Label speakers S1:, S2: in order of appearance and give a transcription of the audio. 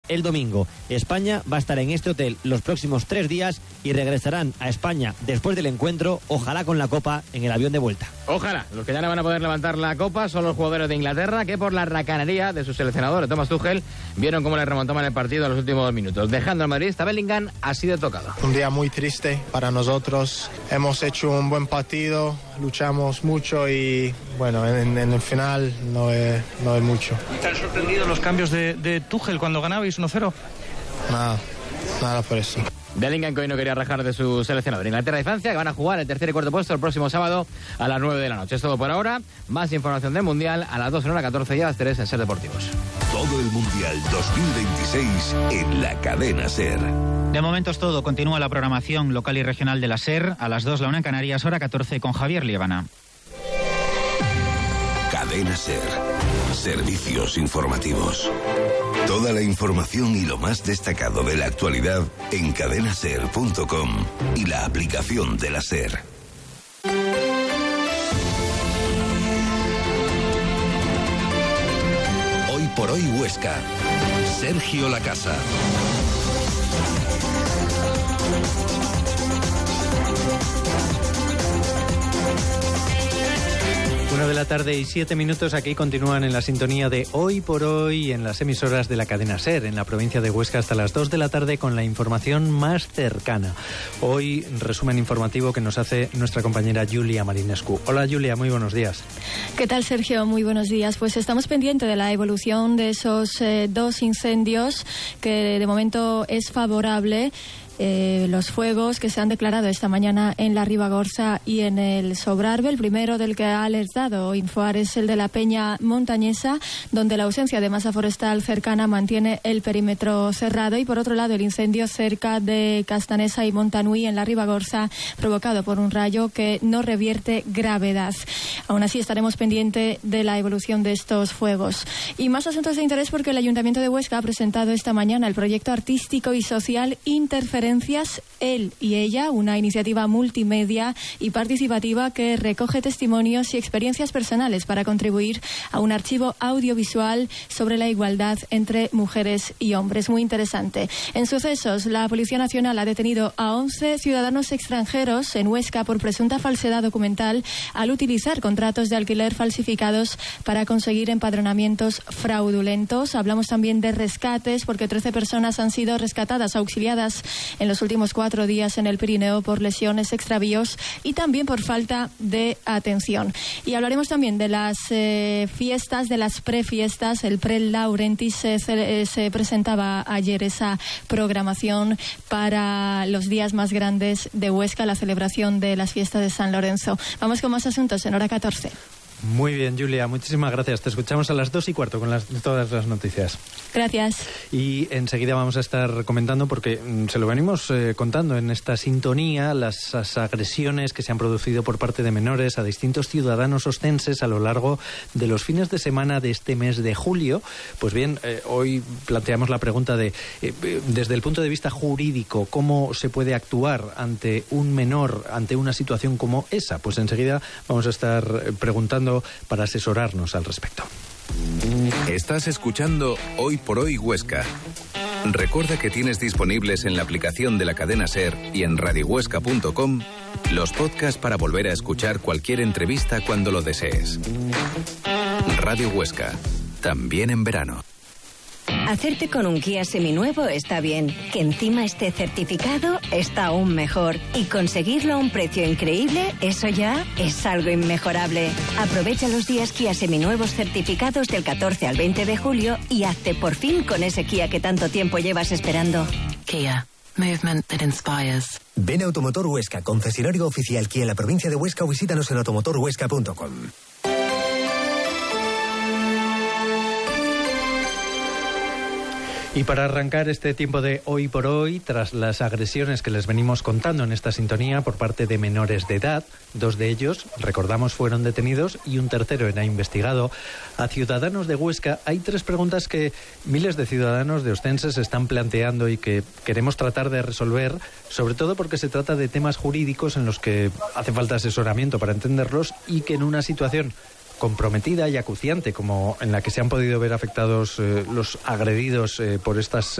S1: el domingo. España va a estar en este hotel los próximos 3 días y regresarán a España después del encuentro, ojalá con la Copa en el avión de vuelta.
S2: Ojalá. Los que ya no van a poder levantar la Copa son los jugadores de Inglaterra, que por la racanería de su seleccionador, Thomas Tuchel, vieron cómo le remontaban el partido a los últimos 2 minutos. Dejando al madridista Bellingham así de tocado.
S3: Un día muy triste para nosotros. Hemos hecho un buen partido, luchamos mucho y bueno, en el final no es mucho.
S4: ¿Te han sorprendido los cambios de Tuchel cuando ganabais 1-0?
S3: Nada por eso.
S2: Bellingham, que hoy no quería rajar de su seleccionador. Inglaterra y Francia, que van a jugar el tercer y cuarto puesto el próximo sábado a las 9 de la noche. Es todo por ahora. Más información del Mundial a las 2 en hora 14 y a las 3 en Ser Deportivos.
S5: Todo el Mundial 2026 en la cadena Ser.
S6: De momento es todo. Continúa la programación local y regional de la SER. A las 2 la 1 en Canarias, hora 14 con Javier Liébana.
S5: Cadena Ser. Servicios informativos. Toda la información y lo más destacado de la actualidad en cadenaser.com y la aplicación de la SER. Hoy por hoy Huesca. Sergio Lacasa.
S7: 1:07 p.m. Aquí continúan en la sintonía de Hoy por Hoy en las emisoras de la cadena SER en la provincia de Huesca hasta las 2 de la tarde con la información más cercana. Hoy resumen informativo que nos hace nuestra compañera Julia Marinescu. Hola Julia, muy buenos días.
S8: ¿Qué tal Sergio? Muy buenos días. Pues estamos pendientes de la evolución de esos 2 incendios que de momento es favorable. Los fuegos que se han declarado esta mañana en la Ribagorza y en el Sobrarbe. El primero del que ha alertado Infoar es el de la Peña Montañesa, donde la ausencia de masa forestal cercana mantiene el perímetro cerrado. Y por otro lado, el incendio cerca de Castanesa y Montanui en la Ribagorza, provocado por un rayo que no revierte gravedad. Aún así, estaremos pendientes de la evolución de estos fuegos. Y más asuntos de interés porque el Ayuntamiento de Huesca ha presentado esta mañana el proyecto artístico y social Interferencias, él y ella, una iniciativa multimedia y participativa que recoge testimonios y experiencias personales para contribuir a un archivo audiovisual sobre la igualdad entre mujeres y hombres. Muy interesante. En sucesos, la Policía Nacional ha detenido a 11 ciudadanos extranjeros en Huesca por presunta falsedad documental al utilizar contratos de alquiler falsificados para conseguir empadronamientos fraudulentos. Hablamos también de rescates porque 13 personas han sido rescatadas, auxiliadas en los últimos 4 días en el Pirineo por lesiones, extravíos y también por falta de atención. Y hablaremos también de las fiestas, de las prefiestas. El Pre-Laurentis se presentaba ayer esa programación para los días más grandes de Huesca, la celebración de las fiestas de San Lorenzo. Vamos con más asuntos en hora 14.
S7: Muy bien, Julia, muchísimas gracias. Te escuchamos a las 2:15 con todas las noticias.
S8: Gracias.
S7: Y enseguida vamos a estar comentando, porque se lo venimos contando en esta sintonía, las agresiones que se han producido por parte de menores a distintos ciudadanos ostenses a lo largo de los fines de semana de este mes de julio. Pues bien, hoy planteamos la pregunta de, desde el punto de vista jurídico, ¿cómo se puede actuar ante un menor, ante una situación como esa? Pues enseguida vamos a estar preguntando para asesorarnos al respecto.
S5: Estás escuchando Hoy por Hoy Huesca. Recuerda que tienes disponibles en la aplicación de la cadena SER y en radiohuesca.com los podcasts para volver a escuchar cualquier entrevista cuando lo desees. Radio Huesca, también en verano.
S9: Hacerte con un Kia seminuevo está bien, que encima esté certificado está aún mejor, y conseguirlo a un precio increíble, eso ya es algo inmejorable. Aprovecha los días Kia seminuevos certificados del 14 al 20 de julio y hazte por fin con ese Kia que tanto tiempo llevas esperando.
S10: Kia, movement that inspires.
S11: Ven a Automotor Huesca, concesionario oficial Kia en la provincia de Huesca, o visítanos en automotorhuesca.com.
S7: Y para arrancar este tiempo de Hoy por Hoy, tras las agresiones que les venimos contando en esta sintonía por parte de menores de edad, 2 de ellos, recordamos, fueron detenidos y un tercero era investigado, a ciudadanos de Huesca, hay 3 preguntas que miles de ciudadanos de ostenses están planteando y que queremos tratar de resolver, sobre todo porque se trata de temas jurídicos en los que hace falta asesoramiento para entenderlos y que en una situación comprometida y acuciante como en la que se han podido ver afectados los agredidos por estas